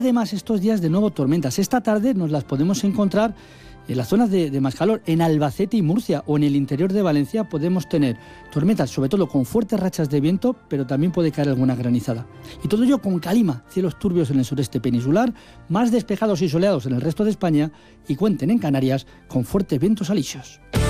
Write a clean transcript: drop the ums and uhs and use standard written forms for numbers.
Además, estos días de nuevo tormentas. Esta tarde nos las podemos encontrar en las zonas de más calor, en Albacete y Murcia, o en el interior de Valencia podemos tener tormentas, sobre todo con fuertes rachas de viento, pero también puede caer alguna granizada. Y todo ello con calima, cielos turbios en el sureste peninsular, más despejados y soleados en el resto de España, y cuenten en Canarias con fuertes vientos alisios.